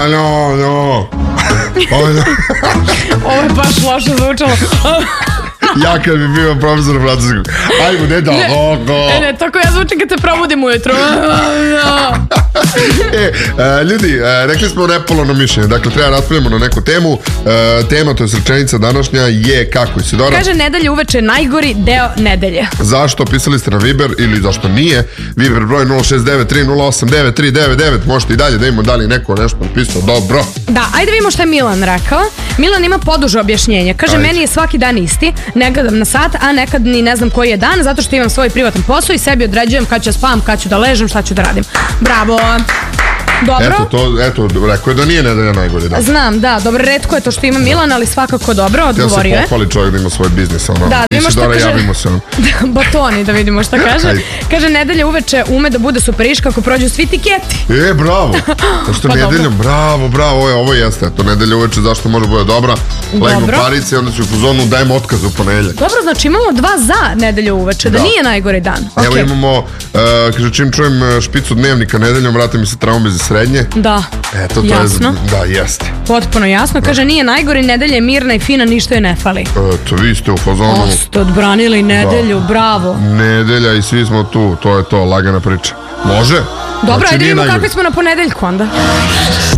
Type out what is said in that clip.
no. Ovo je baš loše zvučalo. Ja kad bi bio profesor francuskog. Ajmo, ne da. Ne, tako ja zvučim kad se probudim ujutro. Ljudi, rekli smo nepolovno mišljenje. Dakle, treba raspravljamo na neku temu. Tema, to je rečenica današnja, je kako, Isidora? Kaže, nedelje uveče najgori deo nedelje. Zašto? Pisali ste na Viber ili zašto nije? Viber broj 069308939. Možete i dalje da imamo da li neko nešto napisao. Dobro. Da, ajde vidimo šta je Milan rekao. Milan ima poduže objašnjenje. Kaže, meni je svaki dan isti. Ne gledam na sat, a nekad ni ne znam koji je dan, zato što imam svoj privatan posao i sebi određujem kad ću da spavam, kad ću da ležem, šta ću da radim. Bravo! Dobro. Eto, rekao je da nije nedelja najgori dan. Znam, da, dobro, retko je to što ima Milan, ali svakako dobro, odgovorio je. Ja se pohvali čovjek da ima svoj biznis, ono. Da, vidimo šta kaže. Javimo se on. Batoni, da vidimo šta kaže. Kaže, nedelja uveče ume da bude superiška ako prođu svi tiketi. Bravo. Zašto nedeljom, bravo, ovo jeste. Eto, nedelja uveče, zašto može bude dobra? Legnu parice, onda ću u zonu dajemo otkaz u ponedjeljak. Dobro, znači imamo 2 za nedelju uveče, da nije najgori dan. Evo imamo, kaže, čim čujem špicu dnevnika nedeljom, vrate mi se traume za srednje. Da, eto, jasno. Da, jeste. Potpuno jasno. Kaže, nije najgori, nedelja je mirna i fina, ništa joj ne fali. Eto, vi ste u fazonu. Ste odbranili nedelju, bravo. Nedelja i svi smo tu, to je to, lagana priča. Može? Dobro, ajde vidimo kakvi smo na ponedeljku onda.